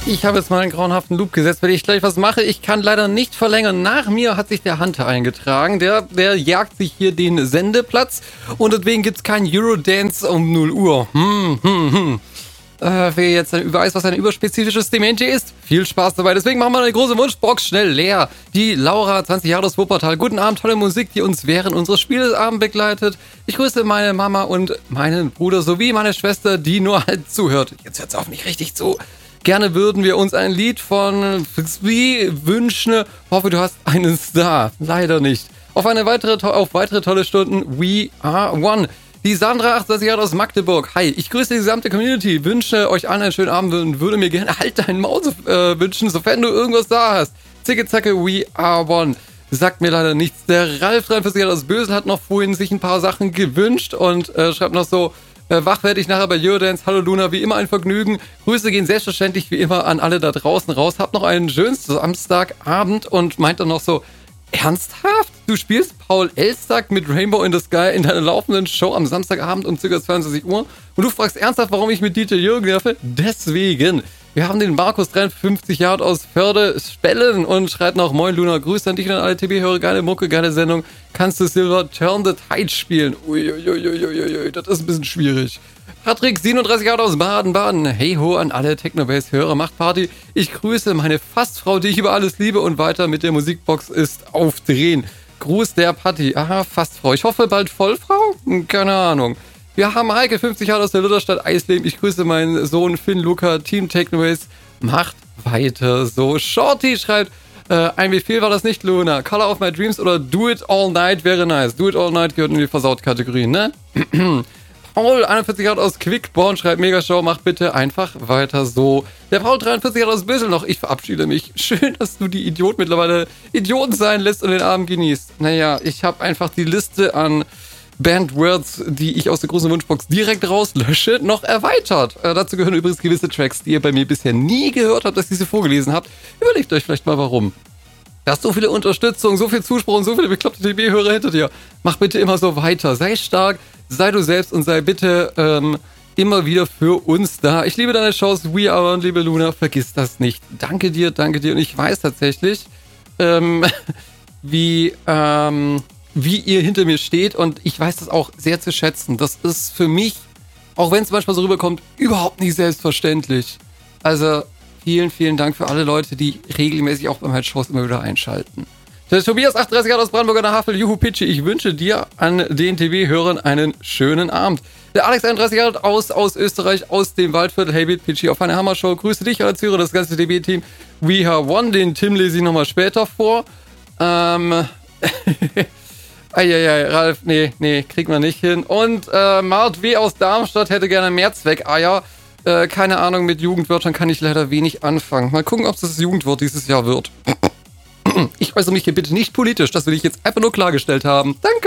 Ich habe jetzt mal einen grauenhaften Loop gesetzt, weil ich gleich was mache. Ich kann leider nicht verlängern. Nach mir hat sich der Hunter eingetragen. Der jagt sich hier den Sendeplatz. Und deswegen gibt es keinen Eurodance um 0 Uhr. Wer jetzt weiß, was ein überspezifisches Demente ist, viel Spaß dabei. Deswegen machen wir eine große Wunschbox schnell leer. Die Laura, 20 Jahre aus Wuppertal. Guten Abend, tolle Musik, die uns während unseres Spielabends begleitet. Ich grüße meine Mama und meinen Bruder sowie meine Schwester, die nur halt zuhört. Jetzt hört's auf, nicht richtig zu. Gerne würden wir uns ein Lied von Frisbee wünschen. Hoffe, du hast einen Star. Leider nicht. Auf weitere tolle Stunden. We are one. Die Sandra, 28 Jahre aus Magdeburg. Hi, ich grüße die gesamte Community. Wünsche euch allen einen schönen Abend und würde mir gerne halt deinen Maus wünschen, sofern du irgendwas da hast. Zicke, zacke, we are one. Sagt mir leider nichts. Der Ralf, 43 Jahre aus Bösel, hat noch vorhin sich ein paar Sachen gewünscht und schreibt noch so: wach werde ich nachher bei Eurodance. Hallo Luna, wie immer ein Vergnügen. Grüße gehen selbstverständlich wie immer an alle da draußen raus. Habt noch einen schönen Samstagabend und meint dann noch so: ernsthaft? Du spielst Paul Elstag mit Rainbow in the Sky in deiner laufenden Show am Samstagabend um ca. 22 Uhr und du fragst ernsthaft, warum ich mit Dieter Jürgen nerve? Deswegen. Wir haben den Markus, 53 Jahre aus Förde, Spellen und schreibt noch: Moin Luna, Grüße an dich und an alle TB-Hörer, geile Mucke, geile Sendung. Kannst du Silver Turn the Tide spielen? Uiuiuiui, das ist ein bisschen schwierig. Patrick, 37 Jahre aus Baden-Baden. Hey ho an alle Technobase-Hörer, macht Party. Ich grüße meine Fastfrau, die ich über alles liebe, und weiter mit der Musikbox ist aufdrehen. Gruß der Patti. Aha, Fastfrau. Ich hoffe bald Vollfrau? Keine Ahnung. Wir haben Heike, 50 Jahre aus der Lutherstadt Eisleben. Ich grüße meinen Sohn Finn Luca, Team Technobase. Macht weiter so. Shorty schreibt: ein Befehl war das nicht, Luna. Color of my dreams oder Do it all night wäre nice. Do it all night gehört in die Versaut-Kategorie, ne? Paul, 41 Jahre aus Quickborn, schreibt: Megashow, mach bitte einfach weiter so. Der Paul, 43 Jahre aus Büssel noch. Ich verabschiede mich. Schön, dass du die Idiot mittlerweile Idioten sein lässt und den Abend genießt. Naja, ich habe einfach die Liste an Bandwords, die ich aus der großen Wunschbox direkt rauslösche, noch erweitert. Dazu gehören übrigens gewisse Tracks, die ihr bei mir bisher nie gehört habt, dass ihr sie vorgelesen habt. Überlegt euch vielleicht mal, warum. Du hast so viele Unterstützung, so viel Zuspruch und so viele bekloppte TB-Hörer hinter dir. Mach bitte immer so weiter. Sei stark, sei du selbst und sei bitte immer wieder für uns da. Ich liebe deine Shows. We are one, liebe Luna. Vergiss das nicht. Danke dir, danke dir. Und ich weiß tatsächlich, wie ihr hinter mir steht. Und ich weiß das auch sehr zu schätzen. Das ist für mich, auch wenn es manchmal so rüberkommt, überhaupt nicht selbstverständlich. Also vielen, vielen Dank für alle Leute, die regelmäßig auch bei meinen Shows immer wieder einschalten. Der Tobias, 38 Jahre aus Brandenburg an der Havel. Juhu Pitschi, ich wünsche dir an den TV-Hörern einen schönen Abend. Der Alex, 31 Jahre aus Österreich, aus dem Waldviertel. Hey, Pitschi, auf eine Hammershow. Grüße dich, als Hörer, das ganze TV-Team. We have won. Den Tim lese ich nochmal später vor. Ralf, nee, kriegt man nicht hin. Und Mart W. aus Darmstadt hätte gerne Mehrzweckeier. Keine Ahnung, mit Jugendwörtern kann ich leider wenig anfangen. Mal gucken, ob es das Jugendwort dieses Jahr wird. Ich äußere mich hier bitte nicht politisch, das will ich jetzt einfach nur klargestellt haben. Danke.